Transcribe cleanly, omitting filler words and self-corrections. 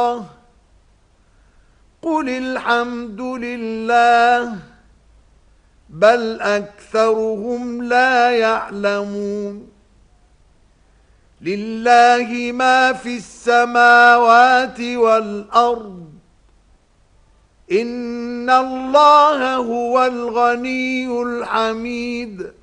قل الحمد لله بل أكثرهم لا يعلمون لله ما في السماوات والأرض إن الله هو الغني الحميد